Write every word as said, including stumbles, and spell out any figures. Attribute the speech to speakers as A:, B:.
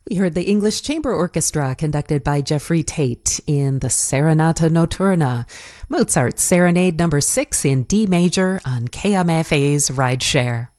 A: We heard the English Chamber Orchestra conducted by Jeffrey Tate in the Serenata Notturna, Mozart's Serenade number six in D major on K M F A's Rideshare.